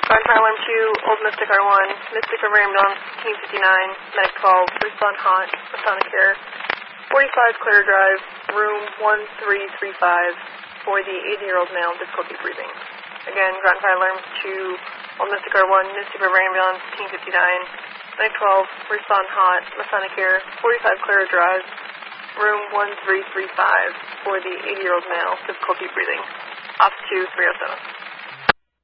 Ground Fire Alarm 2, Old Mystic R1, Mystic River Ambulance, 1559, Medic 12, respond hot, Masonic Care, 45 Clear Drive, room 1335, for the 80-year-old male, difficulty breathing. Again, Ground Fire Alarm 2, Old Mystic R1, Mystic River Ambulance, 1559, Medic 12, respond hot, Masonic Care, 45 Clear Drive, room 1335, for the 80-year-old male, difficulty breathing. Ops 2, 307.